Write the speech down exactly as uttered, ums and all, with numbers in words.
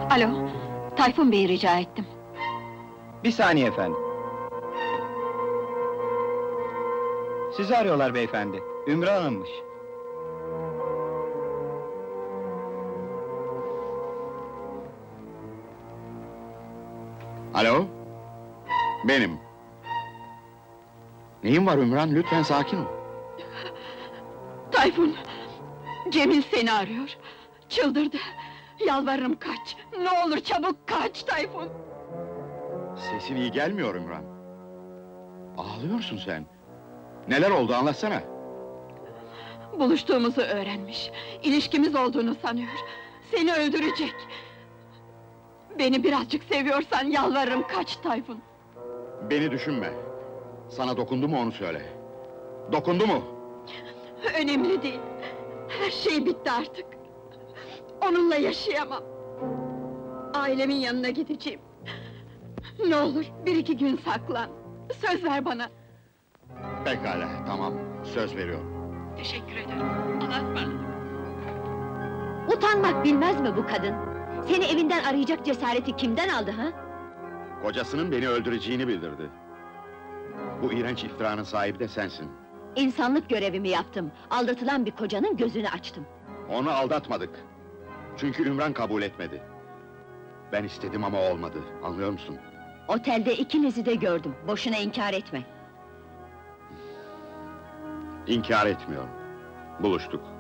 Alo, Tayfun Bey'i rica ettim. Bir saniye efendim. Sizi arıyorlar beyefendi. Ümran Hanım'mış. Alo? Benim. Neyin var Ümran? Lütfen sakin ol. Tayfun, Cemil seni arıyor. Çıldırdı. Yalvarırım kaç. Ne olur çabuk kaç Tayfun. Sesin iyi gelmiyor Ümran. Ağlıyorsun sen. Neler oldu anlatsana. Buluştuğumuzu öğrenmiş. İlişkimiz olduğunu sanıyor. Seni öldürecek. Beni birazcık seviyorsan yalvarırım kaç Tayfun. Beni düşünme. Sana dokundu mu onu söyle. Dokundu mu? Önemli değil. Her şey bitti artık. Onunla yaşayamam. Ailemin yanına gideceğim. Ne olur bir iki gün saklan. Söz ver bana. Pekala, tamam. Söz veriyorum. Teşekkür ederim. Allah'a ısmarladık. Utanmak bilmez mi bu kadın? Seni evinden arayacak cesareti kimden aldı ha? Kocasının beni öldüreceğini bildirdi. Bu iğrenç iftiranın sahibi de sensin. İnsanlık görevimi yaptım. Aldatılan bir kocanın gözünü açtım. Onu aldatmadık. Çünkü Ümran kabul etmedi. Ben istedim ama olmadı, anlıyor musun? Otelde ikinizi de gördüm. Boşuna inkar etme. İnkar etmiyorum. Buluştuk.